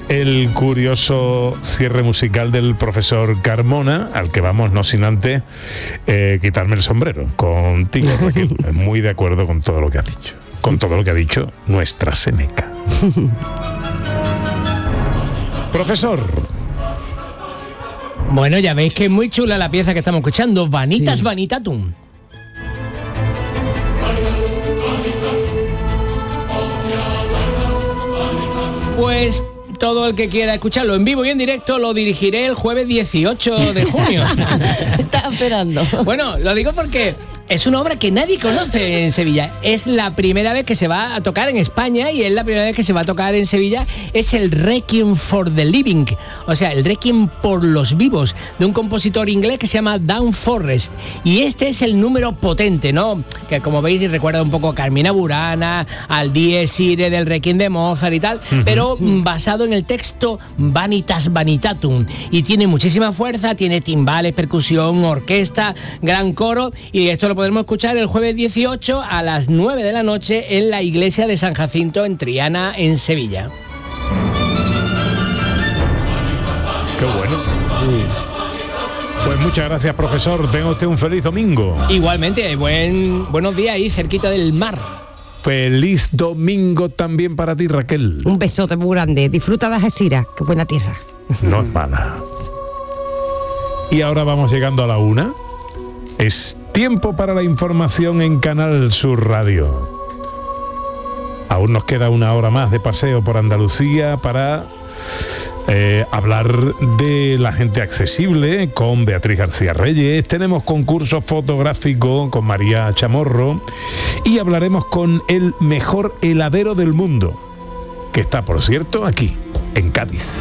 el curioso cierre musical del profesor Carmona, al que vamos no sin antes quitarme el sombrero contigo, Raquel. Muy de acuerdo con todo lo que has dicho, con todo lo que ha dicho nuestra Seneca. Profesor. Bueno, ya veis que es muy chula la pieza que estamos escuchando, Vanitas Vanitatum. Pues todo el que quiera escucharlo en vivo y en directo lo dirigiré el jueves 18 de junio. Estás esperando. Bueno, lo digo porque es una obra que nadie conoce en Sevilla. Es la primera vez que se va a tocar en España y es la primera vez que se va a tocar en Sevilla. Es el Requiem for the Living, o sea, el Requiem por los vivos, de un compositor inglés que se llama Dan Forrest. Y este es el número potente, ¿no? Que como veis recuerda un poco a Carmina Burana, al Dies Irae del Requiem de Mozart y tal, pero basado en el texto Vanitas Vanitatum. Y tiene muchísima fuerza, tiene timbales, percusión, orquesta, gran coro, y esto lo podremos escuchar el jueves 18 a las 9 de la noche en la iglesia de San Jacinto en Triana, en Sevilla. Qué bueno. Pues muchas gracias, profesor. Tenga usted un feliz domingo. Igualmente, buenos días ahí cerquita del mar. Feliz domingo también para ti, Raquel. Un besote muy grande. Disfruta de Algeciras, qué buena tierra. No es mala. Y ahora vamos llegando a la 1. Es tiempo para la información en Canal Sur Radio. Aún nos queda una hora más de paseo por Andalucía para hablar de la gente accesible con Beatriz García Reyes. Tenemos concurso fotográfico con María Chamorro y hablaremos con el mejor heladero del mundo, que está, por cierto, aquí, en Cádiz.